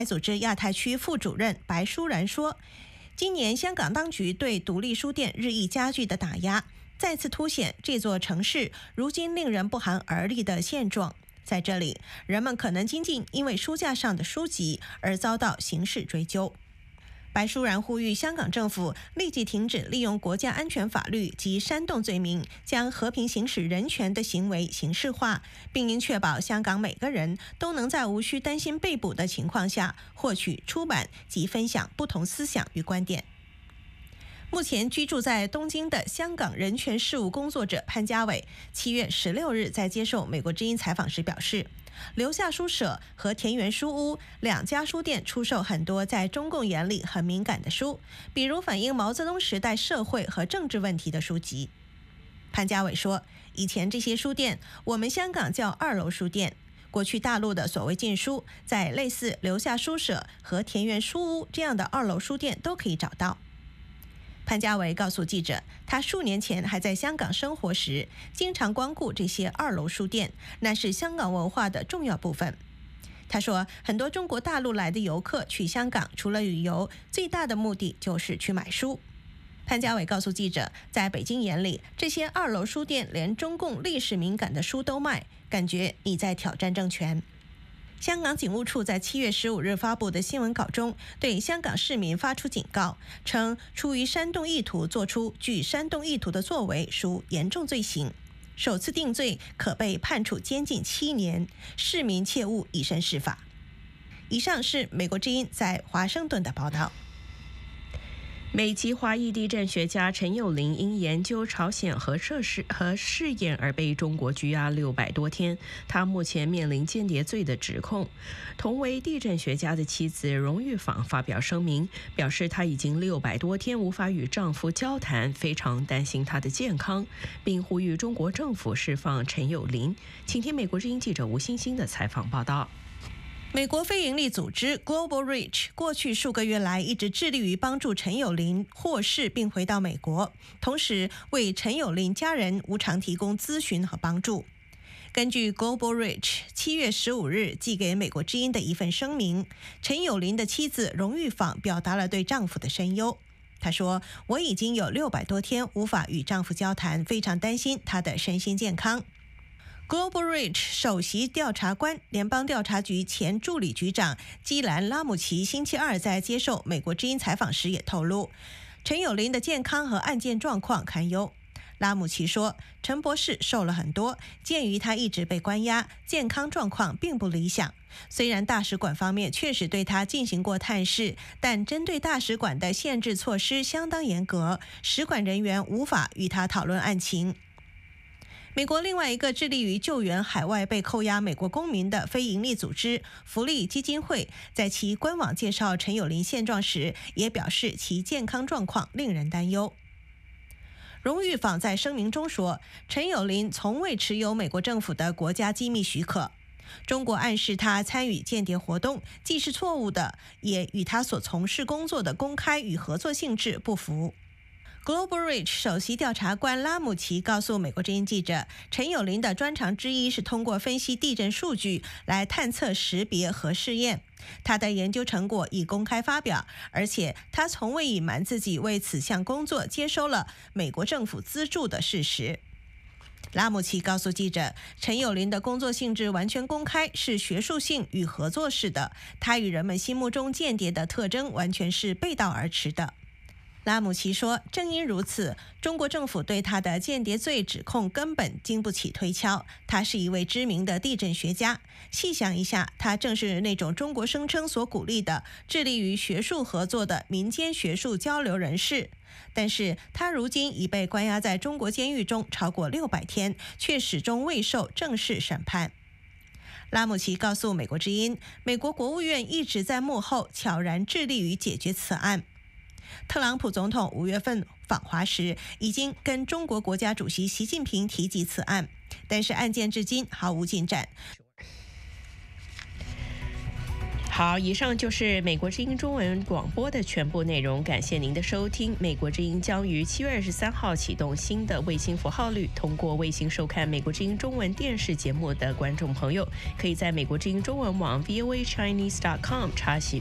组织亚太区副主任白舒然说，今年香港当局对独立书店日益加剧的打压，再次凸显这座城市如今令人不寒而栗的现状。在这里，人们可能仅仅因为书架上的书籍而遭到刑事追究。白舒然呼吁香港政府立即停止利用国家安全法律及煽动罪名将和平行使人权的行为刑事化，并应确保香港每个人都能在无需担心被捕的情况下获取、出版及分享不同思想与观点。目前居住在东京的香港人权事务工作者潘家伟7月16日在接受美国之音采访时表示，留下书社和田园书屋两家书店出售很多在中共眼里很敏感的书，比如反映毛泽东时代社会和政治问题的书籍。潘家伟说，以前这些书店我们香港叫二楼书店，过去大陆的所谓禁书在类似留下书社和田园书屋这样的二楼书店都可以找到。潘家伟告诉记者，他数年前还在香港生活时，经常光顾这些二楼书店，那是香港文化的重要部分。他说，很多中国大陆来的游客去香港，除了旅游，最大的目的就是去买书。潘家伟告诉记者，在北京眼里，这些二楼书店连中共历史敏感的书都卖，感觉你在挑战政权。香港警务处在7月15日发布的新闻稿中，对香港市民发出警告，称出于煽动意图做出具煽动意图的作为属严重罪行，首次定罪可被判处监禁7年，市民切勿以身试法。以上是美国之音在华盛顿的报道。 美籍华裔地震学家陈友麟因研究朝鲜核设施和试验而被中国拘押600多天，他目前面临间谍罪的指控。同为地震学家的妻子荣玉坊发表声明，表示她已经600多天无法与丈夫交谈，非常担心他的健康，并呼吁中国政府释放陈友麟。请听美国之音记者吴欣欣的采访报道。 美国非营利组织 Global Reach 过去数个月来一直致力于帮助陈友麟获释并回到美国，同时为陈友麟家人无偿提供咨询和帮助。根据 Global Reach 7月15日寄给美国之音的一份声明，陈友麟的妻子荣玉坊表达了对丈夫的深忧。她说，我已经有600多天无法与丈夫交谈，非常担心他的身心健康。Global Reach 首席调查官、联邦调查局前助理局长基兰·拉姆齐星期二在接受美国之音采访时也透露，陈友麟的健康和案件状况堪忧。拉姆齐说，陈博士瘦了很多，鉴于他一直被关押，健康状况并不理想。虽然大使馆方面确实对他进行过探视，但针对大使馆的限制措施相当严格，使馆人员无法与他讨论案情。美国另外一个致力于救援海外被扣押美国公民的非营利组织福利基金会，在其官网介绍陈友麟现状时，也表示其健康状况令人担忧。荣玉坊在声明中说，陈友麟从未持有美国政府的国家机密许可。中国暗示他参与间谍活动，既是错误的，也与他所从事工作的公开与合作性质不符。Global Reach 首席调查官拉姆齐告诉美国之音记者，陈友麟的专长之一是通过分析地震数据来探测识别和试验。他的研究成果已公开发表，而且他从未隐瞒自己为此项工作接收了美国政府资助的事实。拉姆齐告诉记者，陈友麟的工作性质完全公开，是学术性与合作式的，他与人们心目中间谍的特征完全是背道而驰的。拉姆齐说，正因如此，中国政府对他的间谍罪指控根本经不起推敲。他是一位知名的地震学家，细想一下，他正是那种中国声称所鼓励的致力于学术合作的民间学术交流人士。但是他如今已被关押在中国监狱中超过600天，却始终未受正式审判。拉姆齐告诉美国之音，美国国务院一直在幕后悄然致力于解决此案。特朗普总统5月份访华时，已经跟中国国家主席习近平提及此案，但是案件至今毫无进展。 好，以上就是美国之音中文广播的全部内容，感谢您的收听。美国之音将于7月23号启动新的卫星符号率，通过卫星收看美国之音中文电视节目的观众朋友，可以在美国之音中文网 voachinese.com 查询